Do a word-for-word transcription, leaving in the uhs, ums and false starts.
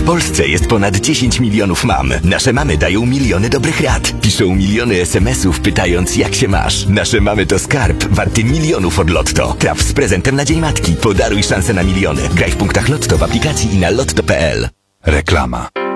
Polsce jest ponad dziesięć milionów mam. Nasze mamy dają miliony dobrych rad. Piszą miliony es em esów pytając, jak się masz. Nasze mamy to skarb warty milionów od Lotto. Traf z prezentem na Dzień Matki. Podaruj szansę na miliony. Graj w punktach Lotto w aplikacji i na lotto kropka pe el. Reklama.